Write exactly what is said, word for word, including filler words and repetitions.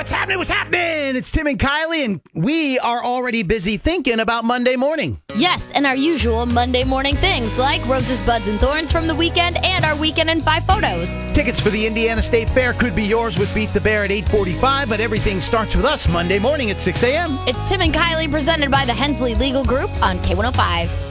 What's happening? What's happening? It's Tim and Kylie, and we are already busy thinking about Monday morning. Yes, and our usual Monday morning things like Roses, Buds, and Thorns from the weekend and our weekend in five photos. Tickets for the Indiana State Fair could be yours with Beat the Bear at eight forty-five, but everything starts with us Monday morning at six a.m. It's Tim and Kylie presented by the Hensley Legal Group on K one oh five.